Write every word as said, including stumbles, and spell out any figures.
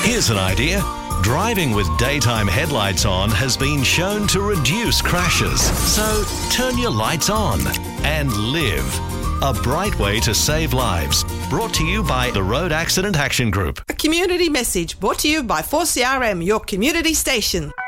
Here's an idea. Driving with daytime headlights on has been shown to reduce crashes. So turn your lights on and live. A bright way to save lives. Brought to you by the Road Accident Action Group. A community message brought to you by four C R M, your community station.